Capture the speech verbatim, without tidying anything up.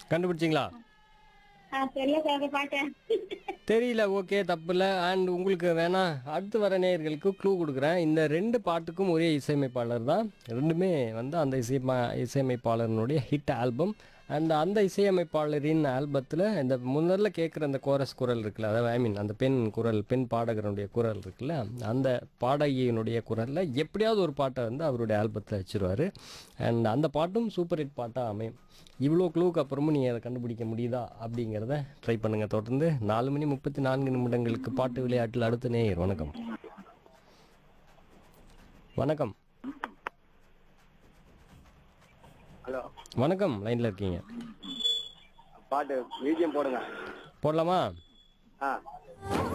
கண்டுபிடிச்சிங்களா? ஆ தெரியல சார் அதை பாட்டேன். தெரியல. ஓகே, தப்பில்ல. அண்ட் உங்களுக்கு வேணா அடுத்து வர நேயர்களுக்கு க்ளூ குடுக்குறேன். இந்த ரெண்டு பாட்டுக்கும் ஒரே இசையமைப்பாளர் தான். ரெண்டுமே வந்து அந்த இசையம இசையமைப்பாளரினுடைய ஹிட் ஆல்பம். அண்ட் அந்த இசையமைப்பாளரின் ஆல்பத்தில இந்த முதல்ல கேட்குற அந்த கோரஸ் குரல் இருக்குல்ல, அதாவது ஐ மீன் அந்த பெண் குரல், பெண் பாடகருடைய குரல் இருக்குல்ல, அந்த பாடகியினுடைய குரல்ல எப்படியாவது ஒரு பாட்டை வந்து அவருடைய ஆல்பத்தில வச்சுருவாரு. அண்ட் அந்த பாட்டும் சூப்பர் ஹிட் பாட்டா அமையும். இவ்வளோ க்ளூக்கு அப்புறமும் நீங்கள் அதை கண்டுபிடிக்க முடியுதா அப்படிங்கிறத ட்ரை பண்ணுங்கள். தொடர்ந்து நாலு மணி முப்பத்தி நான்கு நிமிடங்களுக்கு பாட்டு விளையாட்டில் அடுத்த நேயர். வணக்கம். வணக்கம். ஹலோ, வணக்கம். லைனில் இருக்கீங்க. பாட்டு மியூசியம் போடுங்க. போடலாமா? ஆ